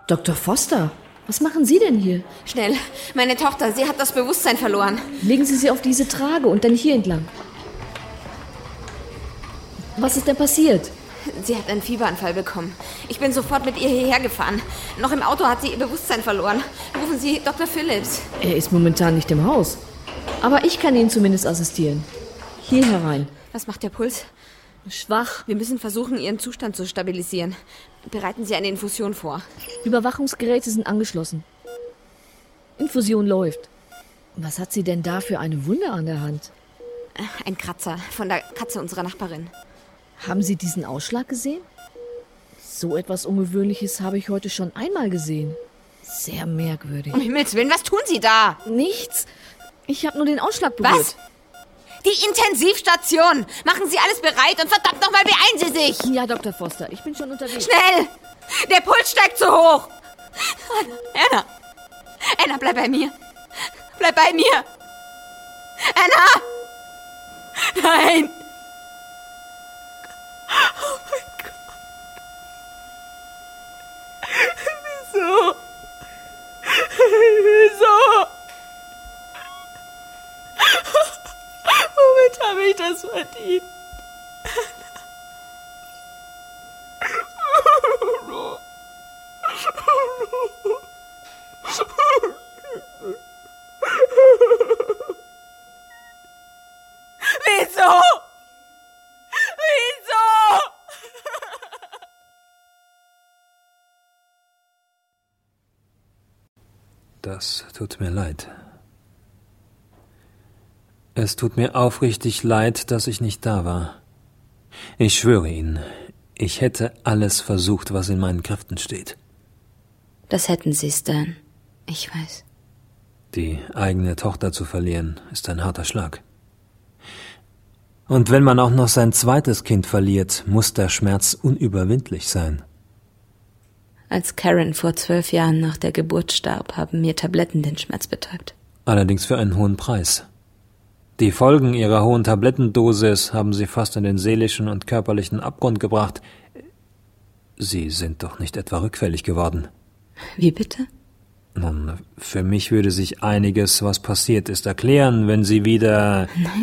Dr. Foster, was machen Sie denn hier? Schnell, meine Tochter, sie hat das Bewusstsein verloren. Legen Sie sie auf diese Trage und dann hier entlang. Was ist denn passiert? Sie hat einen Fieberanfall bekommen. Ich bin sofort mit ihr hierher gefahren. Noch im Auto hat sie ihr Bewusstsein verloren. Rufen Sie Dr. Phillips. Er ist momentan nicht im Haus. Aber ich kann Ihnen zumindest assistieren. Hier herein. Was macht der Puls? Schwach. Wir müssen versuchen, Ihren Zustand zu stabilisieren. Bereiten Sie eine Infusion vor. Überwachungsgeräte sind angeschlossen. Infusion läuft. Was hat sie denn da für eine Wunde an der Hand? Ein Kratzer von der Katze unserer Nachbarin. Haben Sie diesen Ausschlag gesehen? So etwas Ungewöhnliches habe ich heute schon einmal gesehen. Sehr merkwürdig. Um Himmels Willen, was tun Sie da? Nichts. Ich habe nur den Ausschlag berührt. Was? Die Intensivstation! Machen Sie alles bereit und verdammt nochmal beeilen Sie sich! Ja, Dr. Foster, ich bin schon unterwegs. Schnell! Der Puls steigt zu hoch! Anna! Anna, bleib bei mir! Bleib bei mir! Anna! Nein! Oh mein Gott! Wieso? Wieso? Womit habe ich das verdient? Wieso? Wieso? Das tut mir leid. Es tut mir aufrichtig leid, dass ich nicht da war. Ich schwöre Ihnen, ich hätte alles versucht, was in meinen Kräften steht. Das hätten Sie, Stan. Ich weiß. Die eigene Tochter zu verlieren, ist ein harter Schlag. Und wenn man auch noch sein zweites Kind verliert, muss der Schmerz unüberwindlich sein. Als Karen vor 12 Jahren nach der Geburt starb, haben mir Tabletten den Schmerz betäubt. Allerdings für einen hohen Preis. Die Folgen ihrer hohen Tablettendosis haben sie fast in den seelischen und körperlichen Abgrund gebracht. Sie sind doch nicht etwa rückfällig geworden. Wie bitte? Nun, für mich würde sich einiges, was passiert ist, erklären, wenn Sie wieder...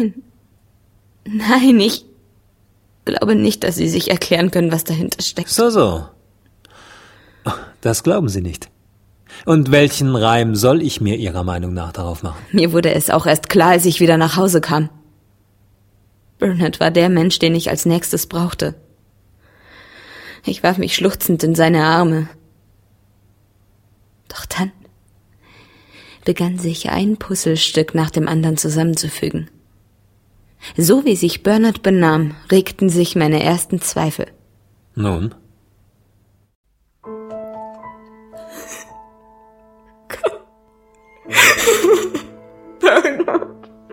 Nein, ich glaube nicht, dass Sie sich erklären können, was dahinter steckt. So. Das glauben Sie nicht. Und welchen Reim soll ich mir Ihrer Meinung nach darauf machen? Mir wurde es auch erst klar, als ich wieder nach Hause kam. Bernard war der Mensch, den ich als nächstes brauchte. Ich warf mich schluchzend in seine Arme. Doch dann begann sich ein Puzzlestück nach dem anderen zusammenzufügen. So wie sich Bernard benahm, regten sich meine ersten Zweifel. Nun? Bernard.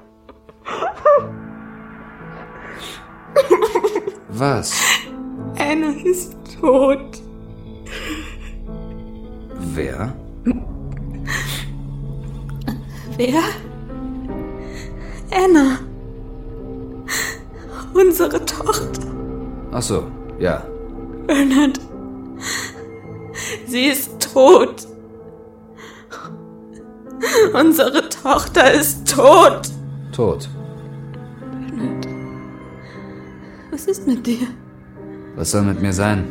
Was? Anna ist tot. Wer? Wer? Anna. Unsere Tochter. Ach so, ja. Bernard. Sie ist tot. Unsere Tochter ist tot. Tot. Bernard. Was ist mit dir? Was soll mit mir sein?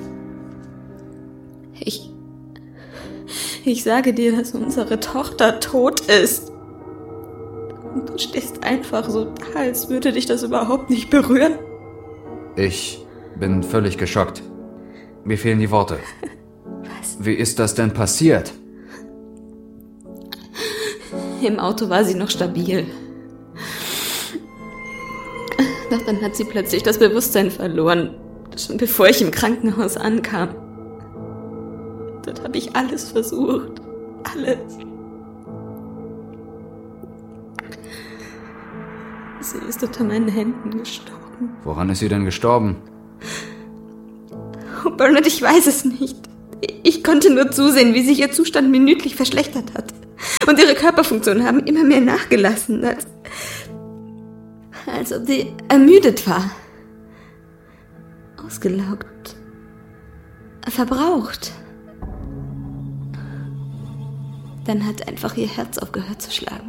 Ich sage dir, dass unsere Tochter tot ist. Und du stehst einfach so da, als würde dich das überhaupt nicht berühren. Ich bin völlig geschockt. Mir fehlen die Worte. Was? Wie ist das denn passiert? Im Auto war sie noch stabil. Doch dann hat sie plötzlich das Bewusstsein verloren, schon bevor ich im Krankenhaus ankam. Dort habe ich alles versucht. Alles. Sie ist unter meinen Händen gestorben. Woran ist sie denn gestorben? Oh, Bernard, ich weiß es nicht. Ich konnte nur zusehen, wie sich ihr Zustand minütlich verschlechtert hat. Und ihre Körperfunktionen haben immer mehr nachgelassen, als ob sie ermüdet war. Ausgelaugt. Verbraucht. Dann hat einfach ihr Herz aufgehört zu schlagen.